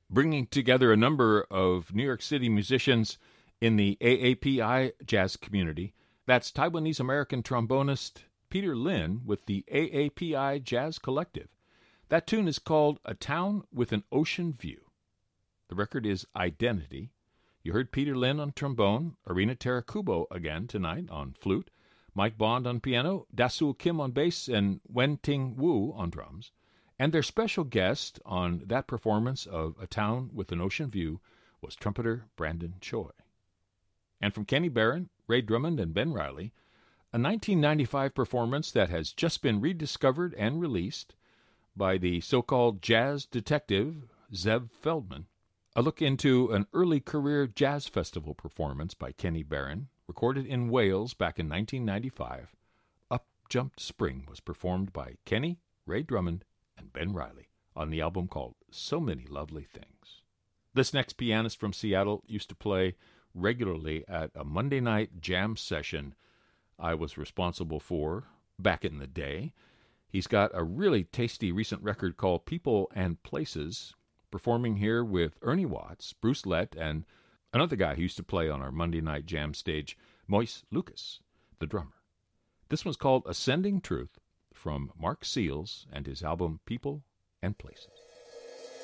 bringing together a number of New York City musicians in the AAPI jazz community. That's Taiwanese-American trombonist Peter Lin with the AAPI Jazz Collective. That tune is called A Town with an Ocean View. The record is Identity. You heard Peter Lin on trombone, Arina Terakubo again tonight on flute, Mike Bond on piano, Dasul Kim on bass, and Wen Ting Wu on drums. And their special guest on that performance of A Town with an Ocean View was trumpeter Brandon Choi. And from Kenny Barron, Ray Drummond, and Ben Riley, a 1995 performance that has just been rediscovered and released by the so-called jazz detective Zev Feldman. A look into an early career jazz festival performance by Kenny Barron, recorded in Wales back in 1995. Up Jumped Spring was performed by Kenny, Ray Drummond, and Ben Riley on the album called So Many Lovely Things. This next pianist from Seattle used to play regularly at a Monday night jam session I was responsible for back in the day. He's got a really tasty recent record called People and Places, performing here with Ernie Watts, Bruce Lett, and another guy who used to play on our Monday night jam stage, Moise Lucas, the drummer. This one's called Ascending Truth from Mark Seals and his album People and Places.